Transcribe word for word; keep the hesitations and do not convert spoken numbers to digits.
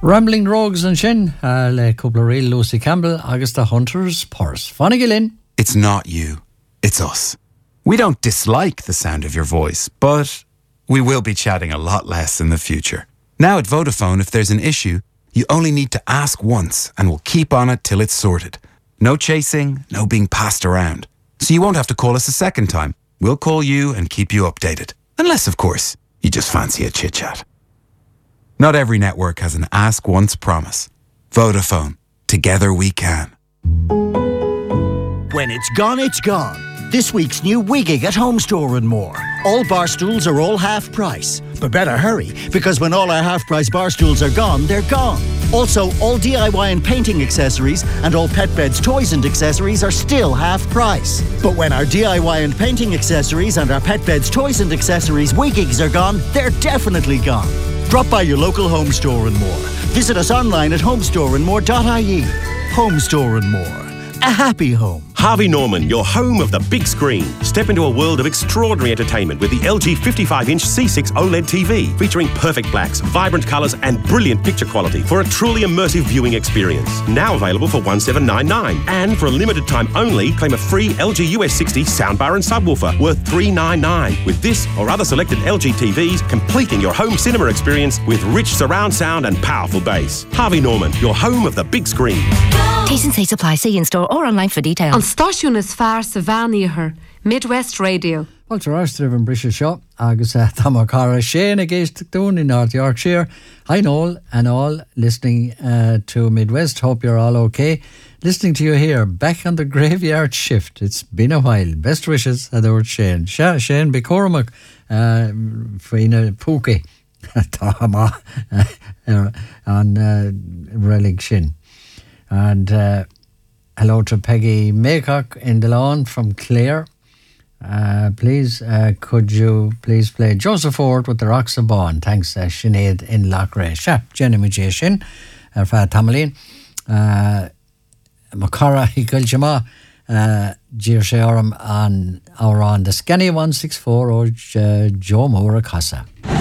Rambling Rogues and Shin, uh, le couple of real Lucy Campbell, agus the Hunter's Purse. Funny Gillin. It's not you, it's us. We don't dislike the sound of your voice, but we will be chatting a lot less in the future. Now at Vodafone, if there's an issue, you only need to ask once and we'll keep on it till it's sorted. No chasing, no being passed around. So you won't have to call us a second time. We'll call you and keep you updated. Unless, of course, you just fancy a chit-chat. Not every network has an ask once promise. Vodafone. Together we can. When it's gone, it's gone. This week's new Wiggig at Home Store and More. All bar stools are all half price. But better hurry, because when all our half price bar stools are gone, they're gone. Also, all D I Y and painting accessories and all pet beds, toys and accessories are still half price. But when our D I Y and painting accessories and our pet beds, toys and accessories Wiggigs are gone, they're definitely gone. Drop by your local Home Store and More. Visit us online at homestore and more dot I E. Home Store and More. A happy home. Harvey Norman, your home of the big screen. Step into a world of extraordinary entertainment with the L G fifty-five inch C six OLED T V, featuring perfect blacks, vibrant colours and brilliant picture quality for a truly immersive viewing experience. Now available for one seven nine nine. And for a limited time only, claim a free L G U S sixty soundbar and subwoofer worth three nine nine. With this or other selected L G T Vs, completing your home cinema experience with rich surround sound and powerful bass. Harvey Norman, your home of the big screen. T's and C's apply. See in store or online for details. An stáisiún is fearr sa bheaníothar, Midwest Radio. Well, to our driven British shop, agus uh, Tamakara Shane against Doon in North Yorkshire. Hi Noel and all listening uh, to Midwest. Hope you're all okay. Listening to you here, back on the graveyard shift. It's been a while. Best wishes, Adore Shane. Sh- Shane Bicormac, uh, Frina Pookie, Tama, uh, on uh, Relic Shin. And uh, hello to Peggy Maycock in the lawn from Clare. Uh, please, uh, could you please play Joseph Ford with the Rocks of Bawn? Thanks, uh, Sinead in Lochray. Sha, Jenny Majeshin, uh, Fa Tamalin, uh, Makara Hikuljama, uh, Jir Sheoram on our on the Scanny one six four or uh, Joe Moore Casa.